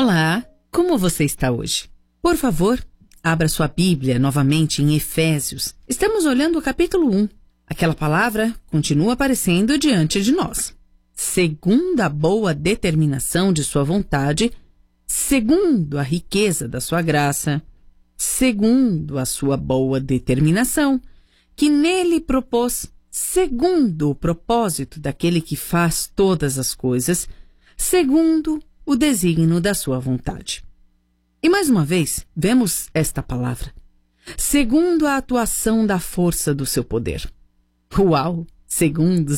Olá, como você está hoje? Por favor, abra sua Bíblia novamente em Efésios. Estamos olhando o capítulo 1. Aquela palavra continua aparecendo diante de nós. Segundo a boa determinação de sua vontade, segundo a riqueza da sua graça, segundo a sua boa determinação, que nele propôs, segundo o propósito daquele que faz todas as coisas, segundo o desígnio da sua vontade. E mais uma vez, vemos esta palavra. Segundo a atuação da força do seu poder. Uau! Segundo.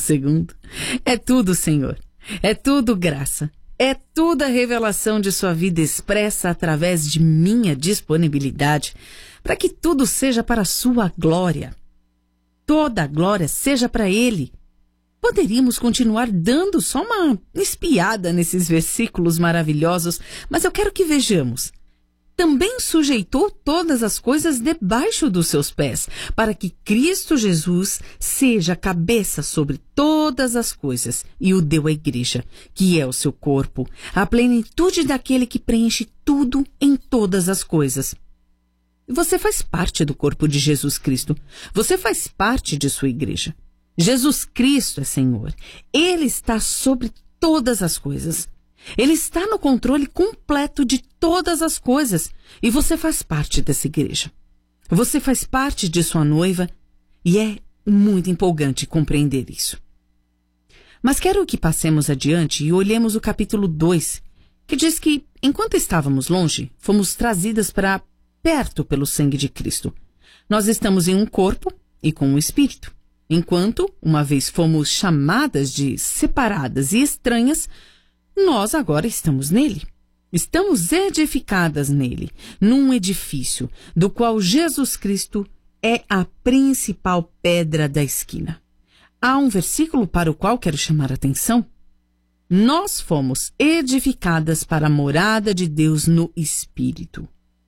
É tudo, Senhor. É tudo graça. É tudo a revelação de sua vida expressa através de minha disponibilidade para que tudo seja para a sua glória. Toda a glória seja para Ele. Poderíamos continuar dando só uma espiada nesses versículos maravilhosos, mas eu quero que vejamos. Também sujeitou todas as coisas debaixo dos seus pés, para que Cristo Jesus seja a cabeça sobre todas as coisas, e o deu à igreja, que é o seu corpo, a plenitude daquele que preenche tudo em todas as coisas. Você faz parte do corpo de Jesus Cristo. Você faz parte de sua igreja. Jesus Cristo é Senhor. Ele está sobre todas as coisas. Ele está no controle completo de todas as coisas. E você faz parte dessa igreja. Você faz parte de sua noiva. E é muito empolgante compreender isso. Mas quero que passemos adiante e olhemos o capítulo 2, que diz que, enquanto estávamos longe, fomos trazidas para perto pelo sangue de Cristo. Nós estamos em um corpo e com um espírito. Enquanto, uma vez fomos chamadas de separadas e estranhas, nós agora estamos nele. Estamos edificadas nele, num edifício do qual Jesus Cristo é a principal pedra da esquina. Há um versículo para o qual quero chamar a atenção. Nós fomos edificadas para a morada de Deus no Espírito.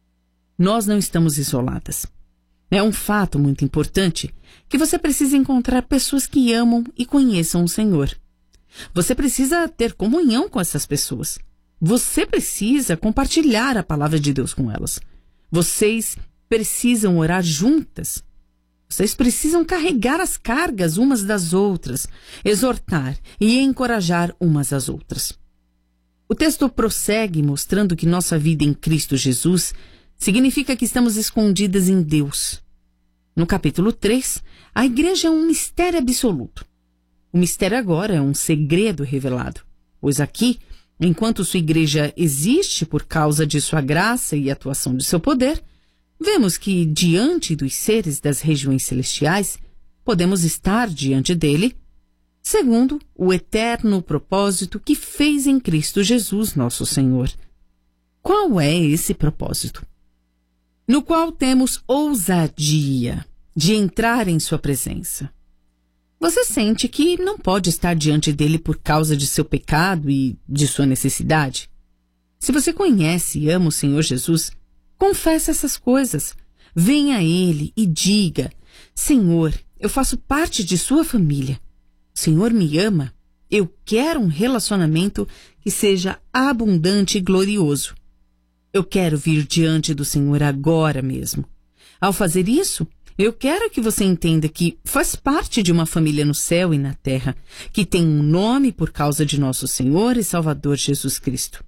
Nós não estamos isoladas. É um fato muito importante que você precisa encontrar pessoas que amam e conheçam o Senhor. Você precisa ter comunhão com essas pessoas. Você precisa compartilhar a palavra de Deus com elas. Vocês precisam orar juntas. Vocês precisam carregar as cargas umas das outras, exortar e encorajar umas às outras. O texto prossegue mostrando que nossa vida em Cristo Jesus significa que estamos escondidas em Deus. No capítulo 3, a igreja é um mistério absoluto. O mistério agora é um segredo revelado, pois aqui, enquanto sua igreja existe por causa de sua graça e atuação de seu poder, vemos que, diante dos seres das regiões celestiais, podemos estar diante dele, segundo o eterno propósito que fez em Cristo Jesus, nosso Senhor. Qual é esse propósito? No qual temos ousadia de entrar em sua presença. Você sente que não pode estar diante dele por causa de seu pecado e de sua necessidade? Se você conhece e ama o Senhor Jesus, confesse essas coisas. Venha a ele e diga: Senhor, eu faço parte de sua família. O Senhor me ama. Eu quero um relacionamento que seja abundante e glorioso. Eu quero vir diante do Senhor agora mesmo. Ao fazer isso, eu quero que você entenda que faz parte de uma família no céu e na terra, que tem um nome por causa de nosso Senhor e Salvador Jesus Cristo.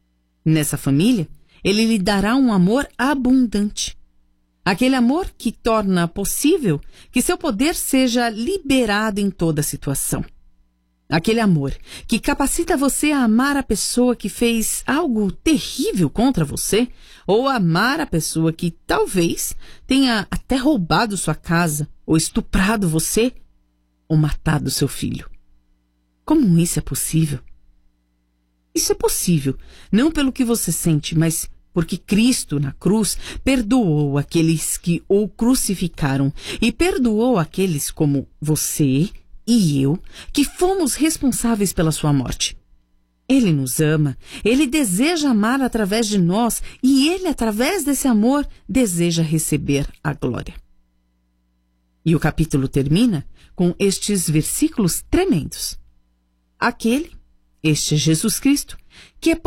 Nessa família, Ele lhe dará um amor abundante. Aquele amor que torna possível que seu poder seja liberado em toda situação. Aquele amor que capacita você a amar a pessoa que fez algo terrível contra você, ou amar a pessoa que talvez tenha até roubado sua casa, ou estuprado você, ou matado seu filho. Como isso é possível? Isso é possível, não pelo que você sente, mas porque Cristo, na cruz, perdoou aqueles que o crucificaram e perdoou aqueles como você e eu, que fomos responsáveis pela sua morte. Ele nos ama, Ele deseja amar através de nós e Ele, através desse amor, deseja receber a glória. E o capítulo termina com estes versículos tremendos. Este é Jesus Cristo, que é